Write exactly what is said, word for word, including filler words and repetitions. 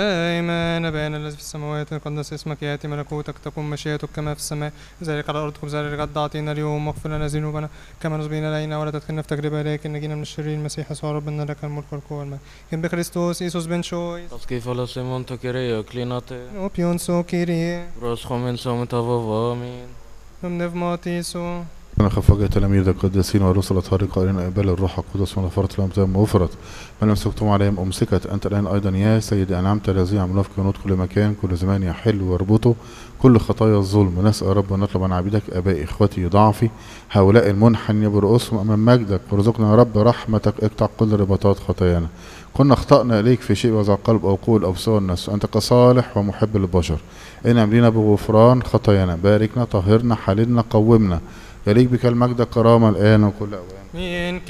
آمين. أبانا الذي في السماوات يقدس اسمك، يأتي ملكوتك، تكن مشيئتك كما في السماء ذلك على الأرض. خبزنا الغد أعطينا اليوم، واغفر لنا ذنوبنا كما نذنب إلينا، ولا تدخلنا في تجربة لكن نجينا من الشرير. المسيح يسوع ربنا لك الملك والقوة والمجد. كن بكريستوس إيسوس بن شوي Taskifala Simon Tokireia Klinate, أوبيون سو كيري Roschomen Sometavo Amin. نفماتيسو. أنا خفاجة تلاميذ القديسين والرسل الأطهار قائلين أقبال الروح القدس من غفرت لهم تام وغفرت من أمسكتم عليهم أمسكت. أنت الآن أيضا يا سيدي أنعمت الذي عملوا في كنوت كل مكان كل زمان يحل ويربطوا كل خطايا الظلم. نسأل رب ونطلب عن عبيدك أبائي إخوتي ضعفي هؤلاء المنحن برؤوسهم أمام مجدك، وارزقنا يا رب رحمتك اقطع كل رباطات خطايانا. كنا أخطأنا إليك في شيء وزع قلب أو قول أو بصور الناس، أنت كصالح ومحب للبشر انعم لنا بغفران خطايانا، باركنا طهرنا حللنا قومنا. يليك بك المجد الكرامة الآن وكل أوان.